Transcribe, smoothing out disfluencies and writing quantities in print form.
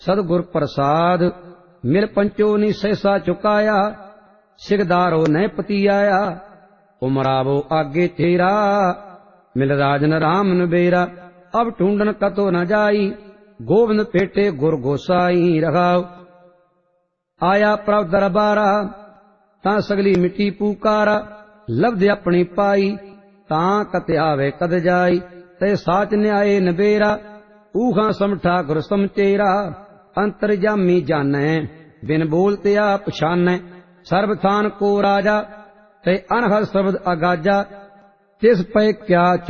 सदगुर प्रसाद मिल पंचो नी सहसा चुकाया, सिगदारो न पति आया, उमरावो आगे तेरा, मिल राजन राम नबेरा। अब ढूंढन कतो न जाई, गोविंद पेटे गुर गोसाई रघाव। आया प्रभ दरबारा, तां सगली मिट्टी पुकारा, लब्ध अपनी पाई, तां कत आवे कद जाई। ते साच न्याय नबेरा, ऊहा समठा गुर समचेरा। अंतरजामी जानै, बिन बोलते आप पछानै, सर्वथान को राजा, ते अनहद शब्द अगाजा। तिस पे क्या